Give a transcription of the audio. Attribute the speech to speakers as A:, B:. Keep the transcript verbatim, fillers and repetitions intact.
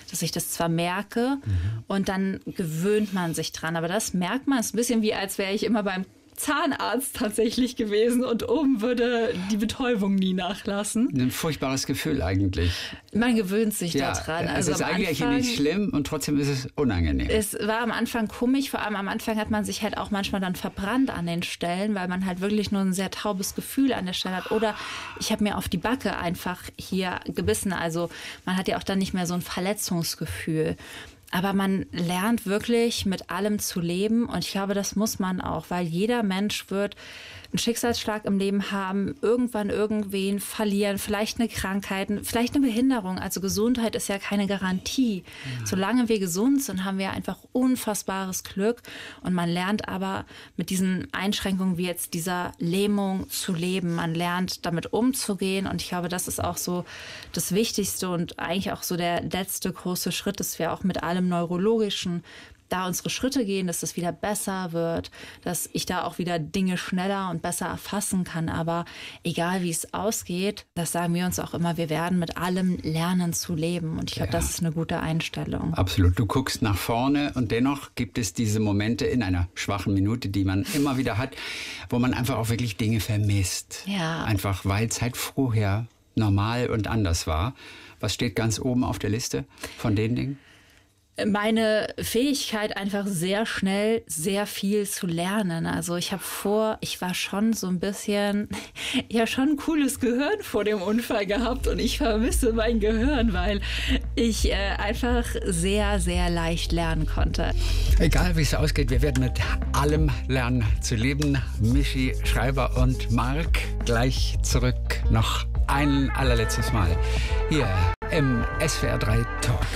A: dass ich das zwar merke mhm. und dann gewöhnt man sich dran. Aber das merkt man, es ist ein bisschen wie, als wäre ich immer beim Zahnarzt tatsächlich gewesen und oben würde die Betäubung nie nachlassen.
B: Ein furchtbares Gefühl eigentlich.
A: Man gewöhnt sich
B: ja,
A: daran.
B: Also es ist eigentlich
A: Anfang,
B: nicht schlimm und trotzdem ist es unangenehm.
A: Es war am Anfang komisch, vor allem am Anfang hat man sich halt auch manchmal dann verbrannt an den Stellen, weil man halt wirklich nur ein sehr taubes Gefühl an der Stelle hat. Oder ich habe mir auf die Backe einfach hier gebissen. Also man hat ja auch dann nicht mehr so ein Verletzungsgefühl. Aber man lernt wirklich mit allem zu leben und ich glaube, das muss man auch, weil jeder Mensch wird einen Schicksalsschlag im Leben haben, irgendwann irgendwen verlieren, vielleicht eine Krankheit, vielleicht eine Behinderung. Also Gesundheit ist ja keine Garantie. Ja. Solange wir gesund sind, haben wir einfach unfassbares Glück und man lernt aber mit diesen Einschränkungen wie jetzt dieser Lähmung zu leben. Man lernt damit umzugehen und ich glaube, das ist auch so das Wichtigste und eigentlich auch so der letzte große Schritt, dass wir auch mit allem Neurologischen da unsere Schritte gehen, dass das wieder besser wird, dass ich da auch wieder Dinge schneller und besser erfassen kann. Aber egal wie es ausgeht, das sagen wir uns auch immer, wir werden mit allem lernen zu leben. Und ich glaube, ja. das ist eine gute Einstellung.
B: Absolut. Du guckst nach vorne und dennoch gibt es diese Momente in einer schwachen Minute, die man immer wieder hat, wo man einfach auch wirklich Dinge vermisst.
A: Ja.
B: Einfach weil es halt vorher normal und anders war. Was steht ganz oben auf der Liste von den Dingen?
A: Meine Fähigkeit, einfach sehr schnell sehr viel zu lernen. Also ich habe vor, ich war schon so ein bisschen, ja schon ein cooles Gehirn vor dem Unfall gehabt und ich vermisse mein Gehirn, weil ich äh, einfach sehr, sehr leicht lernen konnte.
B: Egal wie es ausgeht, wir werden mit allem lernen zu leben. Michi Schreiber und Marc, gleich zurück noch ein allerletztes Mal hier im S W R drei Talk.